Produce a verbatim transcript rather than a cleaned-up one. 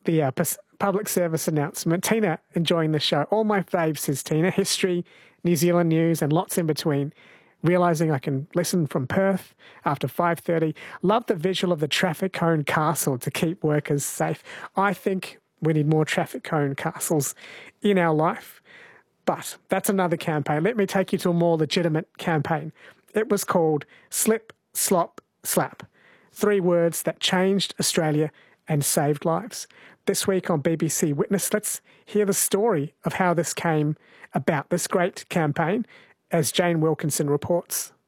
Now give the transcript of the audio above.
the uh, pus- public service announcement. Tina enjoying the show. All my faves, says Tina. History, New Zealand news, and lots in between. Realising I can listen from Perth after five thirty. Love the visual of the traffic cone castle to keep workers safe. I think we need more traffic cone castles in our life. But that's another campaign. Let me take you to a more legitimate campaign. It was called Slip, Slop, Slap. Three words that changed Australia and saved lives. This week on B B C Witness, let's hear the story of how this came about, this great campaign, as Jane Wilkinson reports.